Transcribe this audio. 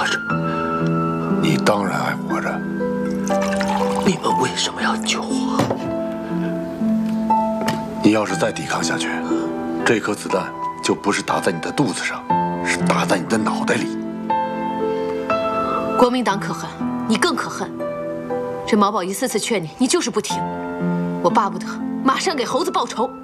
活着。 你当然还活着。 你们为什么要救我？ 你要是再抵抗下去，这颗子弹就不是打在你的肚子上，是打在你的脑袋里。 国民党可恨，你更可恨。这毛宝一次次劝你，你就是不听。我巴不得马上给猴子报仇。